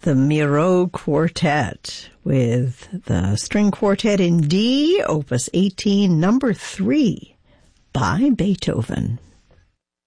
the Miro Quartet with the String Quartet in D, Opus 18, number 3 by Beethoven.